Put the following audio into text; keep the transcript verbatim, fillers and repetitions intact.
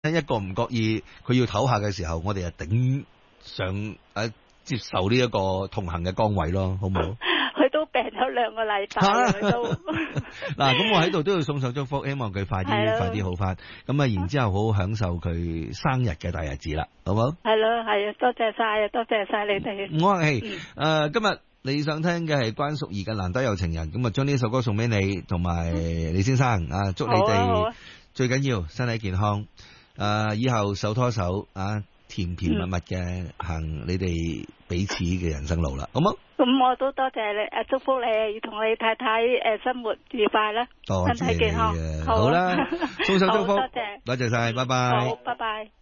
一個唔覺意佢要唞下嘅時候，我哋就頂上誒、啊、接受呢一個同行嘅崗位咯，好唔好？ 佢都病咗兩個禮拜啦，佢都嗱，咁我喺度都要送上祝福，希望佢快啲快啲好翻。咁啊，然之後好好享受佢生日嘅大日子啦，好唔好？ 係咯，係啊，多謝晒啊，多謝晒你哋。 我係誒、呃，今日你想聽嘅係關淑怡嘅《難得有情人》，咁啊，將呢首歌送俾你同埋李先生啊，祝你哋最緊要身體健康，誒、呃，以後手拖手啊，甜甜蜜蜜嘅行你哋彼此嘅人生路啦，好冇？ 咁我都多謝你，誒，祝福你同你太太誒生活愉快啦，身體健康。 好啦，送上祝福， 多謝， 多謝晒，拜拜。 好，拜拜。